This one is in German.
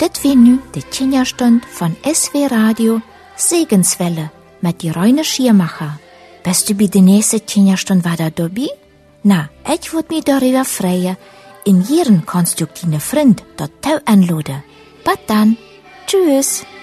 Dit wie nu de Kinderstund von SW Radio Segenswelle met die Reine Schiermacher. Bist du bei der nächsten Kinderstund wieder dabei? Na, ich würd mich darüber freuen. In jeden kannst du deine Freund dort anladen. Bis dann. Tschüss.